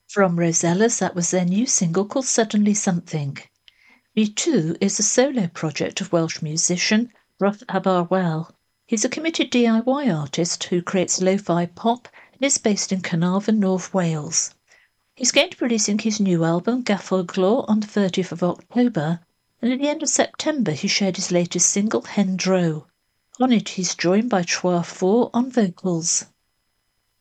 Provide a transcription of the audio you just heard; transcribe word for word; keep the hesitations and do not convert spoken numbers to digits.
From Rosellas, that was their new single called Suddenly Something. Me Too is a solo project of Welsh musician Ruth Aberwell. He's a committed D I Y artist who creates lo-fi pop and is based in Carnarvon, North Wales. He's going to be releasing his new album, Gaffel Glor, on the thirtieth of October, and at the end of September he shared his latest single, Hendro. On it he's joined by Chwa Four on vocals.